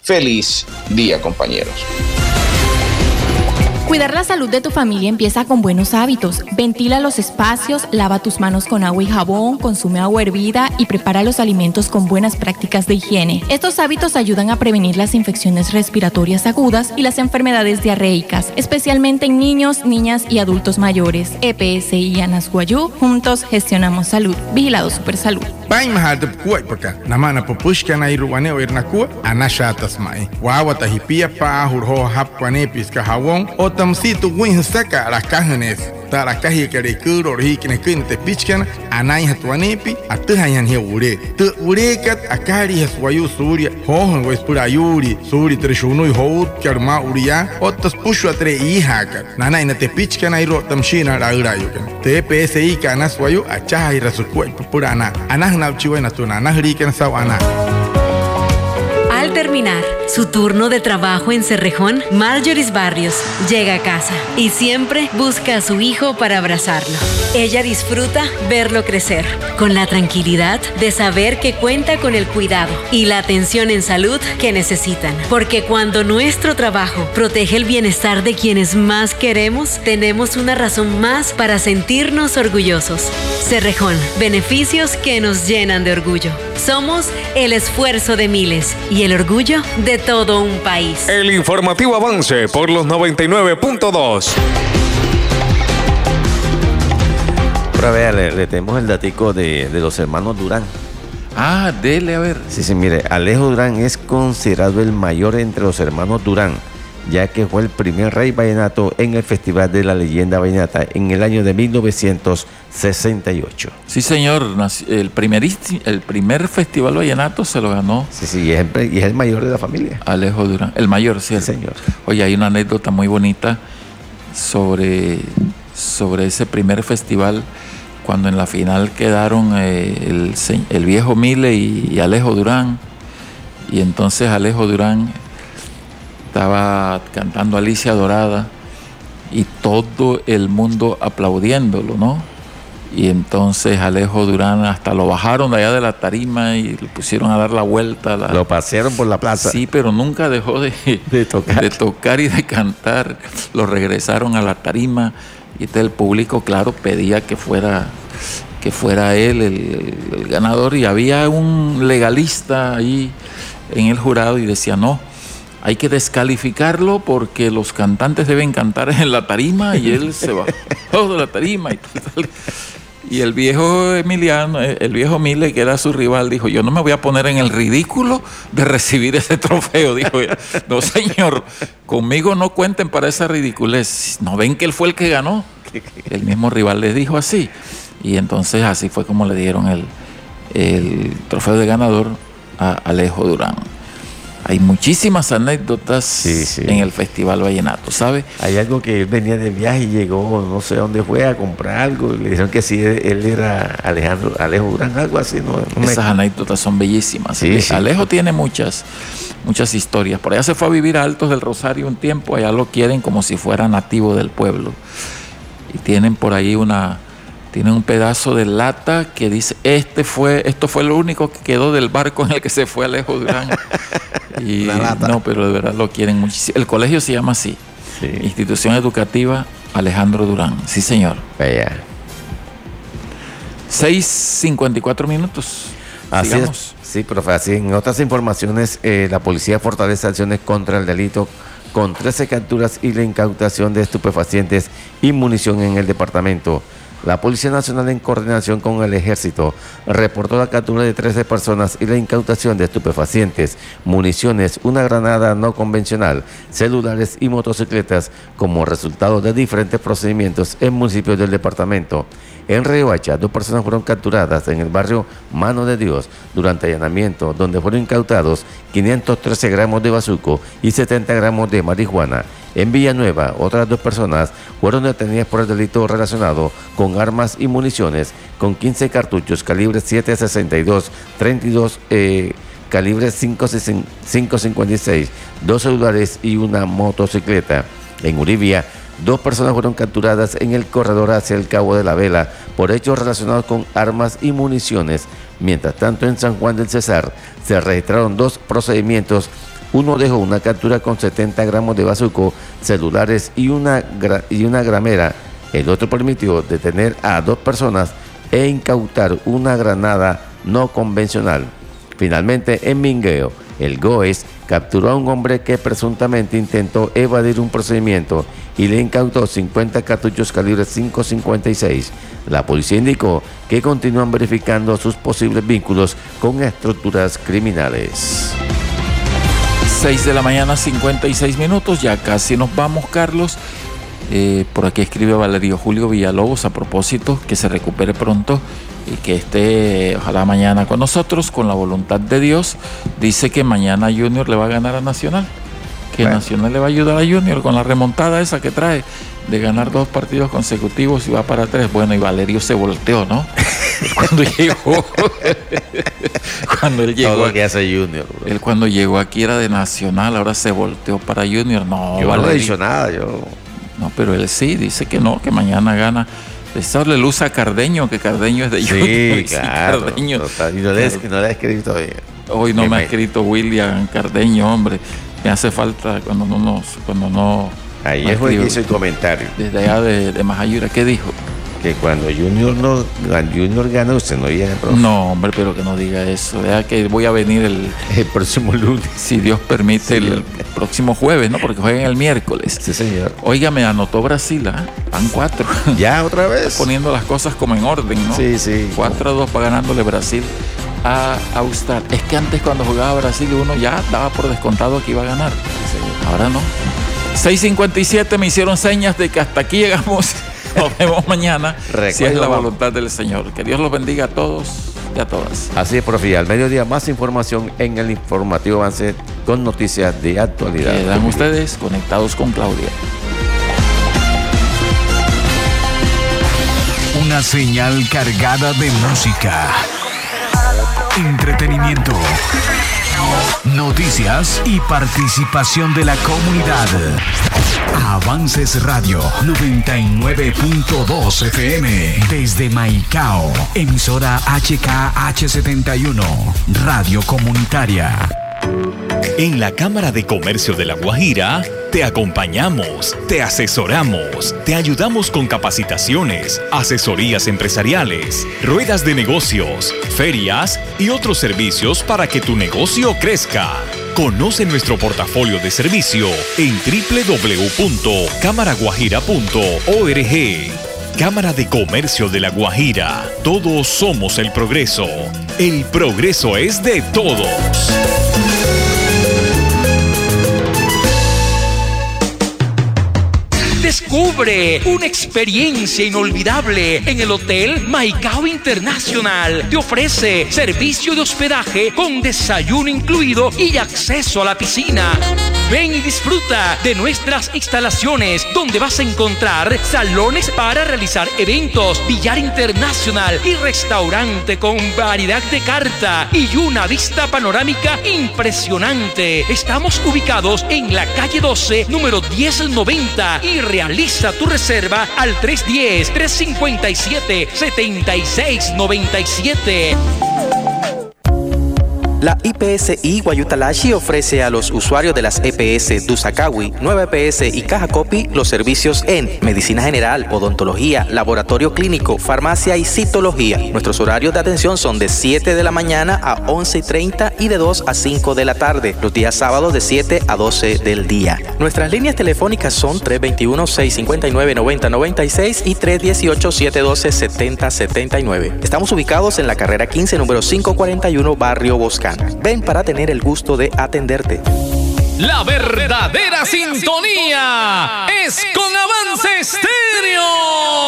Feliz día, compañeros. Cuidar la salud de tu familia empieza con buenos hábitos. Ventila los espacios, lava tus manos con agua y jabón, consume agua hervida y prepara los alimentos con buenas prácticas de higiene. Estos hábitos ayudan a prevenir las infecciones respiratorias agudas y las enfermedades diarreicas, especialmente en niños, niñas y adultos mayores. EPS y Anas Guayú, juntos gestionamos salud. Vigilado Supersalud. Pain mahal kuai paka namana popushka na iruwane o irnakua anashatas mai wawa tahipia pa hurho hap kwane piska hawon o tamsitu win saka la kahanes ta la kahi kare kuro ri kine kinte pichkan anai hatwanepi atahayan he ure tu urekat akari haswayu surya hohon wes pura yuri suri trishunu hout karma uria o tas pushu atre ihaka nanai na te pichkan ai ro tamshina la urayu te psi kana swayu achahi rasukua purana Al terminar su turno de trabajo en Cerrejón, Marjorie Barrios llega a casa y siempre busca a su hijo para abrazarlo. Ella disfruta verlo crecer, con la tranquilidad de saber que cuenta con el cuidado y la atención en salud que necesitan. Porque cuando nuestro trabajo protege el bienestar de quienes más queremos, tenemos una razón más para sentirnos orgullosos. Cerrejón, beneficios que nos llenan de orgullo. Somos el esfuerzo de miles y el orgullo de todo un país. El informativo avance por los 99.2. Ahora vea, le tenemos el datico de los hermanos Durán. Ah, dele a ver. Sí, mire, Alejo Durán es considerado el mayor entre los hermanos Durán, ya que fue el primer rey vallenato en el Festival de la Leyenda Vallenata en el año de 1968. Sí, señor, el primer Festival Vallenato se lo ganó. Sí, y es el mayor de la familia. Alejo Durán, el mayor, sí. Sí, señor. Oye, hay una anécdota muy bonita sobre ese primer festival, cuando en la final quedaron el viejo Mile y Alejo Durán, y entonces Alejo Durán estaba cantando Alicia Dorada y todo el mundo aplaudiéndolo, ¿no? Y entonces Alejo Durán hasta lo bajaron de allá de la tarima y le pusieron a dar la vuelta. Lo pasearon por la plaza. Sí, pero nunca dejó de tocar y de cantar. Lo regresaron a la tarima y entonces el público, claro, pedía que fuera él el ganador, y había un legalista ahí en el jurado y decía, no, hay que descalificarlo porque los cantantes deben cantar en la tarima, y él se bajó de la tarima y tal. Y el viejo Emiliano, el viejo Mile, que era su rival, dijo, yo no me voy a poner en el ridículo de recibir ese trofeo. Dijo, no señor, conmigo no cuenten para esa ridiculez. ¿No ven que él fue el que ganó? El mismo rival les dijo así. Y entonces así fue como le dieron el trofeo de ganador a Alejo Durán. Hay muchísimas anécdotas en el Festival Vallenato, ¿sabe? Hay algo que él venía de viaje y llegó, no sé dónde fue, a comprar algo, y le dijeron que sí, él era Alejo Durán, algo así, ¿no? Esas anécdotas son bellísimas. Sí. Alejo tiene muchas historias. Por allá se fue a vivir a Altos del Rosario un tiempo, allá lo quieren como si fuera nativo del pueblo. Y tienen por ahí tiene un pedazo de lata que dice, esto fue lo único que quedó del barco en el que se fue Alejo Durán. Y no, pero de verdad lo quieren muchísimo. El colegio se llama así, Institución Educativa Alejandro Durán. Sí, señor. Vaya. 6:54 minutos. Así Sigamos. es. Sí, profe, así. En otras informaciones, la policía fortalece acciones contra el delito con 13 capturas y la incautación de estupefacientes y munición en el departamento. La Policía Nacional, en coordinación con el Ejército, reportó la captura de 13 personas y la incautación de estupefacientes, municiones, una granada no convencional, celulares y motocicletas como resultado de diferentes procedimientos en municipios del departamento. En Riohacha, 2 personas fueron capturadas en el barrio Mano de Dios durante allanamiento, donde fueron incautados 513 gramos de bazuco y 70 gramos de marihuana. En Villanueva, otras 2 personas fueron detenidas por el delito relacionado con armas y municiones, con 15 cartuchos calibre 7.62, 32 calibre 5.56, 2 celulares y una motocicleta. En Uribia, 2 personas fueron capturadas en el corredor hacia el Cabo de la Vela por hechos relacionados con armas y municiones. Mientras tanto, en San Juan del Cesar se registraron 2 procedimientos Uno dejó una captura con 70 gramos de bazuco, celulares y una gramera. El otro permitió detener a 2 personas e incautar una granada no convencional. Finalmente, en Mingueo, el GOES capturó a un hombre que presuntamente intentó evadir un procedimiento y le incautó 50 cartuchos calibre .556. La policía indicó que continúan verificando sus posibles vínculos con estructuras criminales. 6 de la mañana, 56 minutos, ya casi nos vamos, Carlos. Por aquí escribe Valerio Julio Villalobos a propósito, que se recupere pronto y que esté ojalá mañana con nosotros, con la voluntad de Dios. Dice que mañana Junior le va a ganar a Nacional, que bueno, Nacional le va a ayudar a Junior con la remontada esa que trae de ganar 2 partidos consecutivos y va para 3. Bueno, y Valerio se volteó, ¿no? Cuando llegó cuando él llegó, todo lo que hace Junior, bro. Él cuando llegó aquí era de Nacional, ahora se volteó para Junior. No, yo Valerio, no he dicho nada, yo. No, pero él sí dice que no, que mañana gana. Eso le luce a Cardeño, que Cardeño es de Junior. Sí, claro. Cardeño. Y no le ha escrito todavía. Hoy no me ha escrito William Cardeño, hombre. Me hace falta cuando no. Ayer fue que hizo el comentario. Desde allá de Majayura, ¿qué dijo? Que cuando Junior gana, usted no llega. No, hombre, pero que no diga eso. Vea que voy a venir el próximo lunes. Si Dios permite, sí, el próximo jueves, ¿no? Porque juegan el miércoles. Sí, señor. Oiga, me anotó Brasil, van 4. ¿Ya otra vez? Está poniendo las cosas como en orden, ¿no? Sí, sí. 4-2 para ganándole Brasil a Australia. Es que antes cuando jugaba Brasil uno ya daba por descontado que iba a ganar. Sí, ahora no. 6:57 me hicieron señas de que hasta aquí llegamos. Nos vemos mañana, si es la voluntad del Señor. Que Dios los bendiga a todos y a todas. Así es, profe. Al mediodía, más información en el informativo Avance con noticias de actualidad. Quedan ustedes conectados con Claudia. Una señal cargada de música, entretenimiento, noticias y participación de la comunidad. Avances Radio 99.2 FM desde Maicao, emisora HKH71, radio comunitaria. En la Cámara de Comercio de La Guajira te acompañamos, te asesoramos, te ayudamos con capacitaciones, asesorías empresariales, ruedas de negocios, ferias y otros servicios para que tu negocio crezca. Conoce nuestro portafolio de servicio en www.camaraguajira.org. Cámara de Comercio de La Guajira. Todos somos el progreso. El progreso es de todos. Descubre una experiencia inolvidable en el Hotel Maicao International. Te ofrece servicio de hospedaje con desayuno incluido y acceso a la piscina. Ven y disfruta de nuestras instalaciones, donde vas a encontrar salones para realizar eventos, billar internacional y restaurante con variedad de carta y una vista panorámica impresionante. Estamos ubicados en la calle 12, número 1090, y realiza tu reserva al 310-357-7697. La IPSI Guayutalashi ofrece a los usuarios de las EPS Dusacawi, Nueva EPS y Caja Copi los servicios en medicina general, odontología, laboratorio clínico, farmacia y citología. Nuestros horarios de atención son de 7 de la mañana a 11:30 y de 2 a 5 de la tarde. Los días sábados de 7 a 12 del día. Nuestras líneas telefónicas son 321-659-9096 y 318-712-7079. Estamos ubicados en la carrera 15, número 541, Barrio Boscán. Ven para tener el gusto de atenderte. La verdadera sintonía es con Avance Estéreo.